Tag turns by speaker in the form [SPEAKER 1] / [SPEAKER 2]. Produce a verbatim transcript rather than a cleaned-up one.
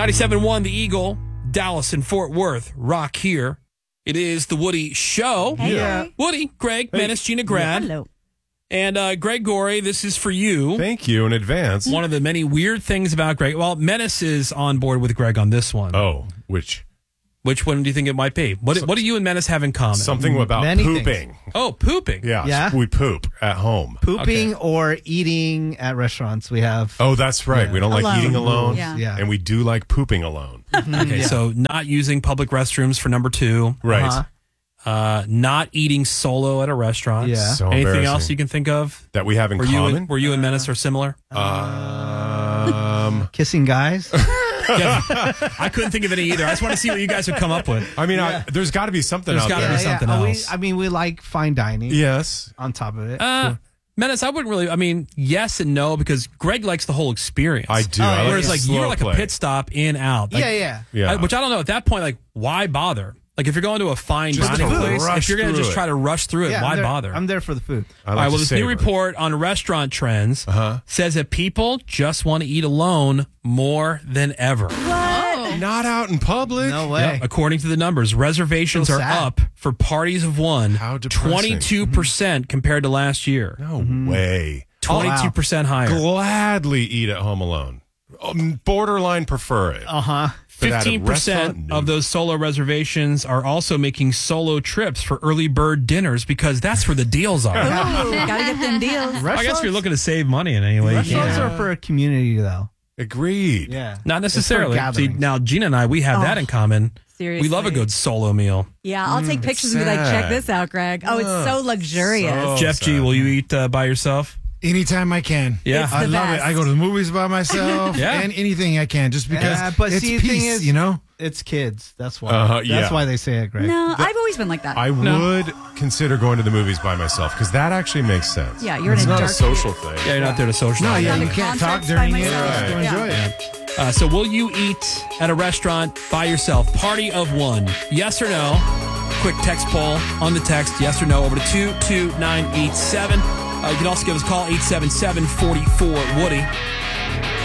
[SPEAKER 1] ninety-seven point one The Eagle, Dallas and Fort Worth, rock here. It is the Woody Show.
[SPEAKER 2] Hey.
[SPEAKER 3] Yeah.
[SPEAKER 1] Woody, Greg,
[SPEAKER 3] Hey.
[SPEAKER 1] Menace, Gina, Grad.
[SPEAKER 2] Hello.
[SPEAKER 1] And uh, Greg Gorey, this is for you.
[SPEAKER 3] Thank you in advance.
[SPEAKER 1] One of the many weird things about Greg. Well, Menace is on board with Greg on this one.
[SPEAKER 3] Oh, which?
[SPEAKER 1] Which one do you think it might be? What What do you and Menace have in common?
[SPEAKER 3] Something about
[SPEAKER 4] Many
[SPEAKER 3] pooping.
[SPEAKER 1] Oh, pooping.
[SPEAKER 3] Yeah,
[SPEAKER 4] Yeah.
[SPEAKER 3] we poop at home.
[SPEAKER 4] Pooping or eating at restaurants. We have.
[SPEAKER 3] Oh, that's right.
[SPEAKER 4] Yeah.
[SPEAKER 3] We don't like
[SPEAKER 2] Alone.
[SPEAKER 3] eating alone.
[SPEAKER 2] Yeah.
[SPEAKER 4] Yeah.
[SPEAKER 3] And we do like pooping alone.
[SPEAKER 1] Okay,
[SPEAKER 4] Yeah.
[SPEAKER 1] so not using public restrooms for number two.
[SPEAKER 3] Right.
[SPEAKER 4] Uh-huh.
[SPEAKER 1] Uh, not eating solo at a restaurant.
[SPEAKER 4] Yeah.
[SPEAKER 3] So
[SPEAKER 1] Anything
[SPEAKER 3] embarrassing.
[SPEAKER 1] else you can think of?
[SPEAKER 3] That we have in
[SPEAKER 1] Were you
[SPEAKER 3] common?
[SPEAKER 1] and, were you and Menace are similar?
[SPEAKER 3] um,
[SPEAKER 4] Kissing guys.
[SPEAKER 1] Yeah. I couldn't think of any either. I just want to see what you guys would come up with.
[SPEAKER 3] I mean, I, there's got to be something
[SPEAKER 1] There's
[SPEAKER 3] out
[SPEAKER 1] gotta
[SPEAKER 3] there.
[SPEAKER 1] be something
[SPEAKER 4] Oh, we-
[SPEAKER 1] else.
[SPEAKER 4] I mean, we like fine dining.
[SPEAKER 3] Yes.
[SPEAKER 4] On top of it.
[SPEAKER 1] Uh, Menace, I wouldn't really. I mean, yes and no, because Greg likes the whole experience.
[SPEAKER 3] I do.
[SPEAKER 4] Oh,
[SPEAKER 3] I like
[SPEAKER 1] Whereas,
[SPEAKER 3] the
[SPEAKER 1] like,
[SPEAKER 3] slow
[SPEAKER 1] you're like
[SPEAKER 3] play.
[SPEAKER 1] a pit stop in out. Like,
[SPEAKER 4] yeah, yeah.
[SPEAKER 3] Yeah.
[SPEAKER 1] I- which I don't know. At that point, like, why bother? Like, if you're going to a fine
[SPEAKER 3] Just
[SPEAKER 1] dining
[SPEAKER 3] to
[SPEAKER 1] place,
[SPEAKER 3] rush
[SPEAKER 1] if you're going to
[SPEAKER 3] through
[SPEAKER 1] just
[SPEAKER 3] it.
[SPEAKER 1] try to rush through it,
[SPEAKER 4] Yeah,
[SPEAKER 1] why
[SPEAKER 4] I'm there,
[SPEAKER 1] bother?
[SPEAKER 4] I'm there for the food.
[SPEAKER 3] I
[SPEAKER 1] All
[SPEAKER 3] like
[SPEAKER 1] right, well,
[SPEAKER 3] to
[SPEAKER 1] this new
[SPEAKER 3] savor.
[SPEAKER 1] report on restaurant trends
[SPEAKER 3] Uh-huh.
[SPEAKER 1] says that people just want to eat alone more than ever.
[SPEAKER 3] Not out in public.
[SPEAKER 4] No way.
[SPEAKER 1] According to the numbers, reservations
[SPEAKER 4] So
[SPEAKER 1] are
[SPEAKER 4] sad.
[SPEAKER 1] up for parties of one
[SPEAKER 3] How depressing.
[SPEAKER 1] twenty-two percent compared to last year.
[SPEAKER 3] No way.
[SPEAKER 1] twenty-two percent higher.
[SPEAKER 3] Gladly eat at home alone. Um, borderline prefer it.
[SPEAKER 4] Uh huh.
[SPEAKER 3] But at a
[SPEAKER 1] fifteen percent
[SPEAKER 3] restaurant, no.
[SPEAKER 1] of those solo reservations are also making solo trips for early bird dinners because that's where the deals are.
[SPEAKER 2] Ooh, gotta get them deals.
[SPEAKER 1] I guess if you're looking to save money in any way, you
[SPEAKER 4] Restaurants
[SPEAKER 1] can.
[SPEAKER 4] are for a community, though.
[SPEAKER 3] Agreed.
[SPEAKER 4] Yeah.
[SPEAKER 1] Not necessarily.
[SPEAKER 4] It's for
[SPEAKER 1] See,
[SPEAKER 4] gatherings.
[SPEAKER 1] now, Gina and I, we have
[SPEAKER 2] Oh,
[SPEAKER 1] that in common.
[SPEAKER 2] seriously.
[SPEAKER 1] We love a good solo meal.
[SPEAKER 2] Yeah, I'll take pictures and be like,
[SPEAKER 3] sad.
[SPEAKER 2] check this out, Greg. Oh, it's so luxurious.
[SPEAKER 3] so-
[SPEAKER 1] Jeff G,
[SPEAKER 3] sad.
[SPEAKER 1] will you eat uh, by yourself?
[SPEAKER 5] Anytime I can.
[SPEAKER 1] Yeah.
[SPEAKER 2] It's
[SPEAKER 5] I
[SPEAKER 2] the
[SPEAKER 5] love
[SPEAKER 2] best.
[SPEAKER 5] it. I go to the movies by myself
[SPEAKER 1] Yeah.
[SPEAKER 5] and anything I can just because
[SPEAKER 4] Yeah, but
[SPEAKER 5] it's
[SPEAKER 4] see, the
[SPEAKER 5] peace,
[SPEAKER 4] thing is-
[SPEAKER 5] you know?
[SPEAKER 4] It's kids. That's why.
[SPEAKER 3] Uh-huh,
[SPEAKER 4] That's
[SPEAKER 3] yeah.
[SPEAKER 4] why they say it, Greg.
[SPEAKER 2] No, I've always been like that.
[SPEAKER 3] I would consider going to the movies by myself because that actually makes sense.
[SPEAKER 2] Yeah, you're in
[SPEAKER 3] it's
[SPEAKER 2] a
[SPEAKER 3] not a
[SPEAKER 2] dark-
[SPEAKER 3] social thing.
[SPEAKER 1] Yeah, you're not there to socialize.
[SPEAKER 5] No, yeah,
[SPEAKER 2] Down
[SPEAKER 5] you
[SPEAKER 2] to
[SPEAKER 5] can't talk
[SPEAKER 2] concerts by
[SPEAKER 5] during it.
[SPEAKER 2] myself.
[SPEAKER 5] Just go
[SPEAKER 2] Yeah.
[SPEAKER 5] enjoy it.
[SPEAKER 1] Uh, so will you eat at a restaurant by yourself? Party of one. Yes or no? Quick text poll on the text. Yes or no over to two two nine eight seven. Uh, you can also give us a call, eight seven seven, four four, Woody.